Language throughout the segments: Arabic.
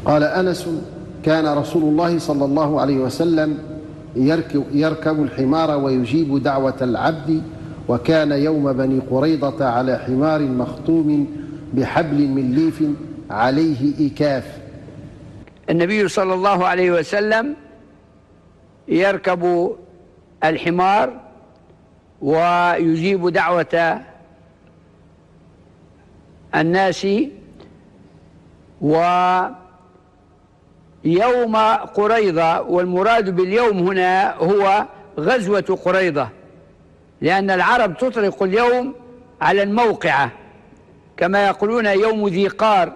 قال أنس: كان رسول الله صلى الله عليه وسلم يركب الحمار ويجيب دعوة العبد، وكان يوم بني قريظة على حمار مختوم بحبل من ليف عليه إكاف. النبي صلى الله عليه وسلم يركب الحمار ويجيب دعوة الناس. ويوم قريظة، والمراد باليوم هنا هو غزوة قريظة، لأن العرب تطلق اليوم على الموقعة، كما يقولون يوم ذي قار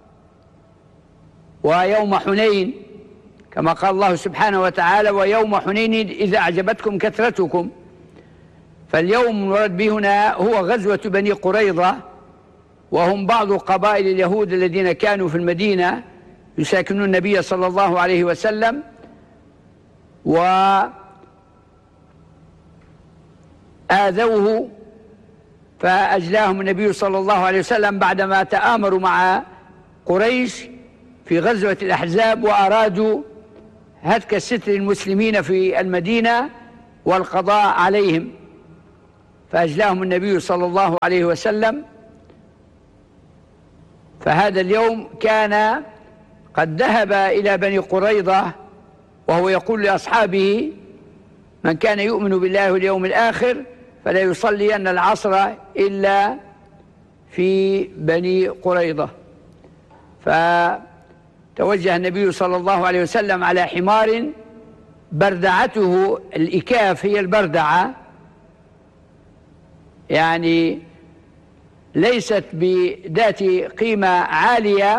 ويوم حنين، كما قال الله سبحانه وتعالى: ويوم حنين إذا أعجبتكم كثرتكم. فاليوم المراد به هنا هو غزوة بني قريظة، وهم بعض قبائل اليهود الذين كانوا في المدينة يساكنون النبي صلى الله عليه وسلم، وآذوه فأجلاهم النبي صلى الله عليه وسلم بعدما تآمروا مع قريش في غزوة الأحزاب، وأرادوا هتك ستر المسلمين في المدينة والقضاء عليهم، فأجلاهم النبي صلى الله عليه وسلم. فهذا اليوم كان قد ذهب إلى بني قريظة وهو يقول لأصحابه: من كان يؤمن بالله واليوم الآخر فلا يصلين العصر إلا في بني قريظة. فتوجه النبي صلى الله عليه وسلم على حمار بردعته الإكاف، هي البردعة، يعني ليست بذات قيمة عالية،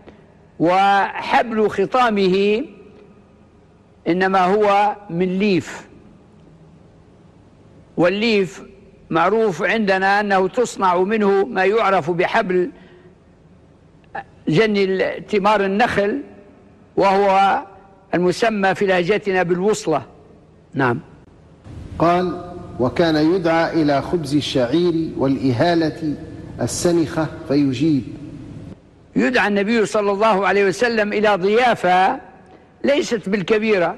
وحبل خطامه إنما هو من ليف، والليف معروف عندنا أنه تصنع منه ما يعرف بحبل جني ثمار النخل، وهو المسمى في لهجتنا بالوصلة. نعم. قال: وكان يدعى إلى خبز الشعير والإهالة السنخة فيجيب. يدعى النبي صلى الله عليه وسلم إلى ضيافة ليست بالكبيرة،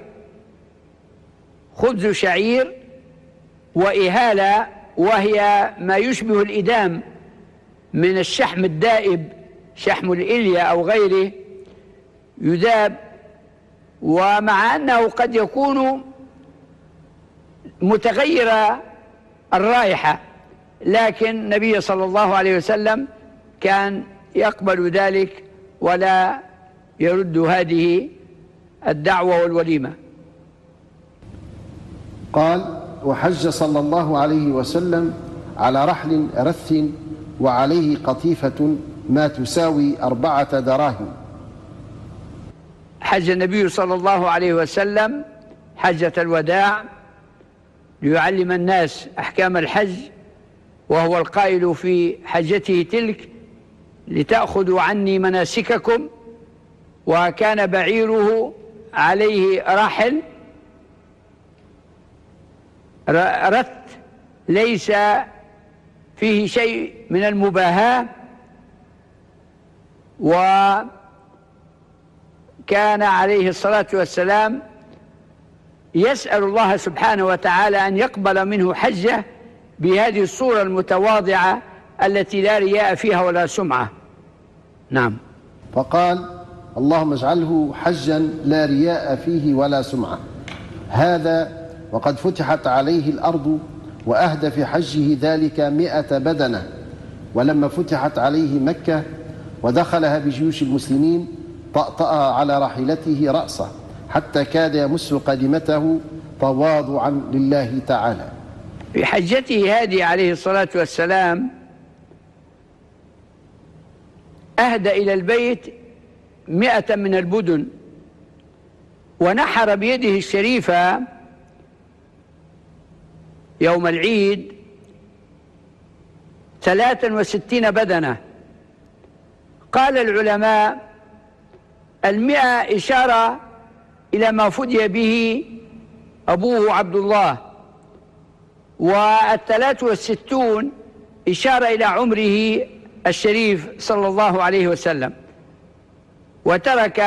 خبز شعير وإهالة، وهي ما يشبه الإدام من الشحم الدائب، شحم الإلية أو غيره، يذاب، ومع أنه قد يكون متغير الرائحة، لكن النبي صلى الله عليه وسلم كان يقبل ذلك ولا يرد هذه الدعوة والوليمة. قال: وحج صلى الله عليه وسلم على رحل رث وعليه قطيفة ما تساوي 4 دراهم. حج النبي صلى الله عليه وسلم حجة الوداع ليعلم الناس أحكام الحج، وهو القائل في حجته تلك: لتأخذوا عني مناسككم. وكان بعيره عليه رحل رث ليس فيه شيء من المباهاة، وكان عليه الصلاة والسلام يسأل الله سبحانه وتعالى أن يقبل منه حجه بهذه الصورة المتواضعة التي لا رياء فيها ولا سمعة. نعم. فقال: اللهم اجعله حجا لا رياء فيه ولا سمعة. هذا وقد فتحت عليه الأرض، وأهدى في حجه ذلك 100 بدنة. ولما فتحت عليه مكة ودخلها بجيوش المسلمين طأطأ على راحلته رأسه حتى كاد يمس قدمته تواضعا لله تعالى. في حجته هذه عليه الصلاة والسلام أهدى إلى البيت 100 من البدن، ونحر بيده الشريفة يوم العيد 63 بدنة. قال العلماء: 100 إشارة إلى ما فدي به أبوه عبد الله، وال63 إشارة إلى عمره الشريف صلى الله عليه وسلم. وترك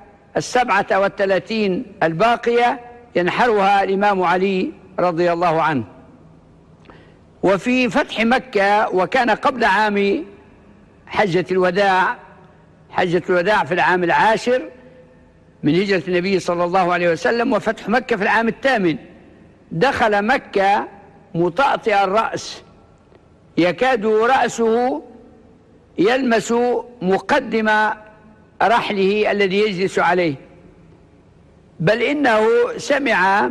37 الباقية ينحرها الإمام علي رضي الله عنه. وفي فتح مكة، وكان قبل عام حجة الوداع، حجة الوداع في العام 10 من هجرة النبي صلى الله عليه وسلم، وفتح مكة في العام 8، دخل مكة مطأطئ الرأس، يكاد رأسه يلمس مقدم رحله الذي يجلس عليه، بل إنه سمع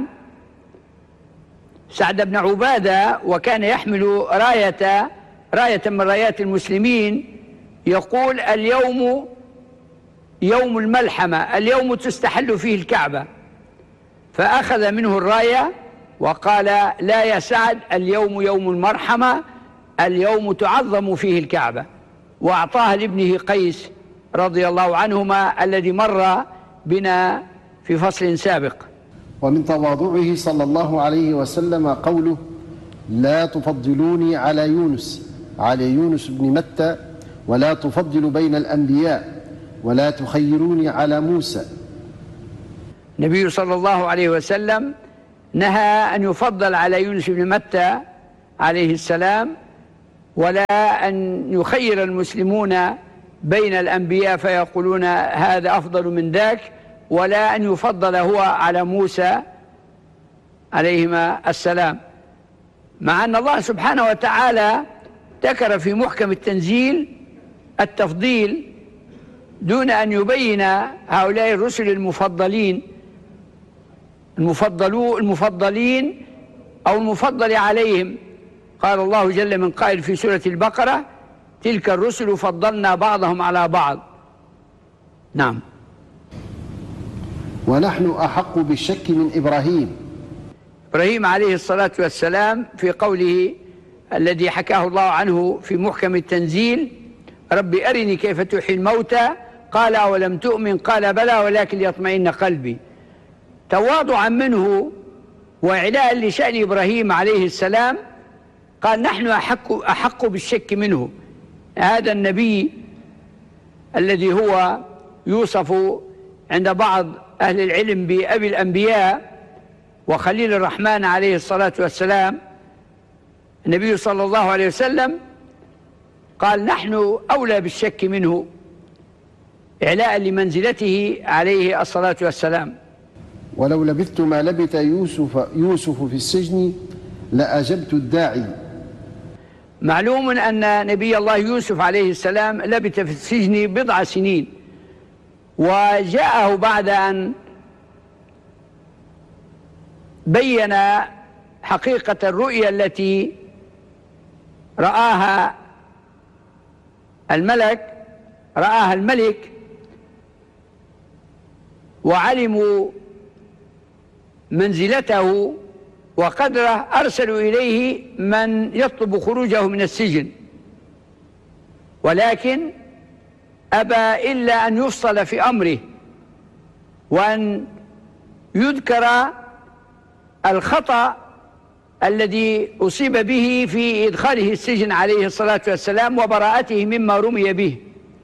سعد بن عبادة وكان يحمل راية من رايات المسلمين يقول: اليوم يوم الملحمة، اليوم تستحل فيه الكعبة. فأخذ منه الراية وقال: لا يا سعد، اليوم يوم المرحمة، اليوم تعظم فيه الكعبة. وأعطاها لابنه قيس رضي الله عنهما الذي مر بنا في فصل سابق. ومن تواضعه صلى الله عليه وسلم قوله: لا تفضلوني على يونس بن متى، ولا تفضل بين الأنبياء، ولا تخيروني على موسى. النبي صلى الله عليه وسلم نهى أن يفضل على يونس بن متى عليه السلام، ولا أن يخير المسلمون بين الأنبياء فيقولون هذا أفضل من ذاك، ولا أن يفضل هو على موسى عليهما السلام، مع أن الله سبحانه وتعالى ذكر في محكم التنزيل التفضيل دون أن يبين هؤلاء الرسل المفضلين أو المفضل عليهم. قال الله جل من قائل في سورة البقرة: تلك الرسل فضلنا بعضهم على بعض. نعم. ونحن أحق بالشك من إبراهيم عليه الصلاة والسلام في قوله الذي حكاه الله عنه في محكم التنزيل: رب أرني كيف تحيي الموتى، قال أولم تؤمن، قال بلى ولكن ليطمئن قلبي. تواضعا منه وإعلاء لشأن إبراهيم عليه السلام قال: نحن أحق بالشك منه. هذا النبي الذي هو يوصف عند بعض أهل العلم بأبي الأنبياء وخليل الرحمن عليه الصلاة والسلام، النبي صلى الله عليه وسلم قال: نحن أولى بالشك منه، إعلاء لمنزلته عليه الصلاة والسلام. ولو لبثت ما لبث يوسف في السجن لأجبت الداعي. معلوم أن نبي الله يوسف عليه السلام لبث في السجن 10 سنين، وجاءه بعد أن بين حقيقة الرؤيا التي رآها الملك وعلموا منزلته وقدره، أرسلوا إليه من يطلب خروجه من السجن، ولكن أبى إلا أن يفصل في أمره وأن يذكر الخطأ الذي أصيب به في إدخاله السجن عليه الصلاة والسلام وبراءته مما رمي به.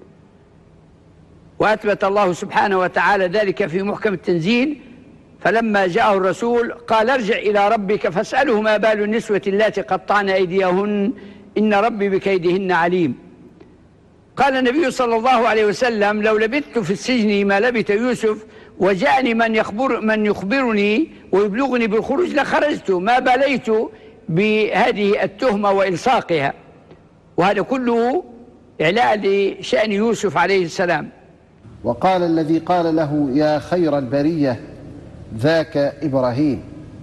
وأثبت الله سبحانه وتعالى ذلك في محكم التنزيل: فلما جاءه الرسول قال ارجع إلى ربك فاسأله ما بال النسوة اللاتي قطعن أيديهن إن ربي بكيدهن عليم. قال النبي صلى الله عليه وسلم: لو لبثت في السجن ما لبث يوسف وجاءني من يخبرني ويبلغني بالخروج لخرجت، ما باليت بهذه التهمة وإلصاقها. وهذا كله إعلاء لشأن يوسف عليه السلام. وقال الذي قال له: يا خير البرية ذاك إبراهيم.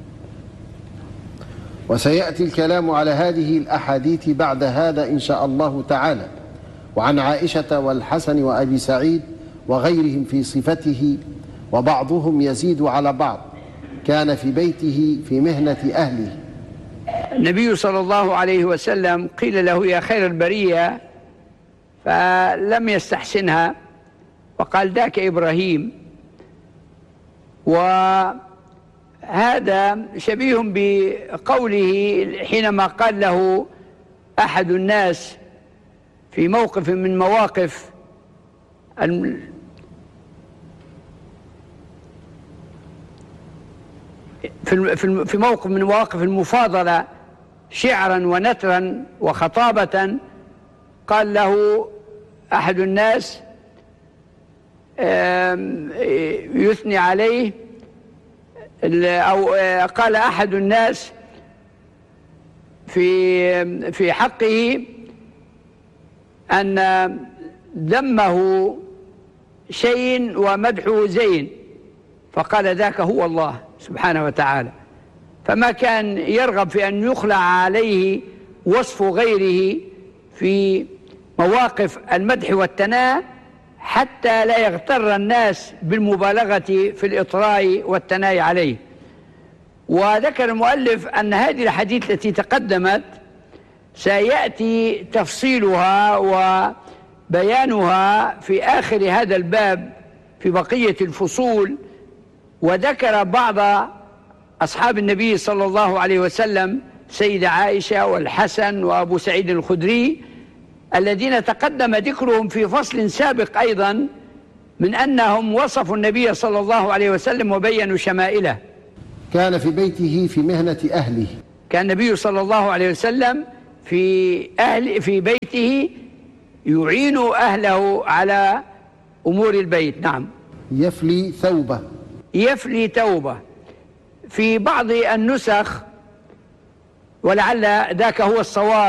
وسيأتي الكلام على هذه الأحاديث بعد هذا إن شاء الله تعالى، وعن عائشة والحسن وأبي سعيد وغيرهم في صفته، وبعضهم يزيد على بعض، كان في بيته في مهنة أهله. النبي صلى الله عليه وسلم قيل له: يا خير البرية، فلم يستحسنها وقال: ذاك إبراهيم. وهذا شبيه بقوله حينما قال له أحد الناس في موقف من مواقف في موقف من مواقف المفاضلة شعرا ونثرا وخطابة، قال له أحد الناس يثني عليه، أو قال أحد الناس في حقه أن ذمه شيء ومدحه زين، فقال ذاك هو الله سبحانه وتعالى. فما كان يرغب في أن يخلع عليه وصف غيره في مواقف المدح والثناء حتى لا يغتر الناس بالمبالغة في الإطراء والثناء عليه. وذكر المؤلف أن هذه الحديث التي تقدمت سيأتي تفصيلها وبيانها في آخر هذا الباب في بقية الفصول. وذكر بعض أصحاب النبي صلى الله عليه وسلم، سيدة عائشة والحسن وأبو سعيد الخدري، الذين تقدم ذكرهم في فصل سابق أيضا، من أنهم وصفوا النبي صلى الله عليه وسلم وبينوا شمائله. كان في بيته في مهنة أهله. كان النبي صلى الله عليه وسلم في بيته يعين أهله على أمور البيت. نعم. يفلي ثوبه. يفلي ثوبه. في بعض النسخ، ولعل ذاك هو الصواب،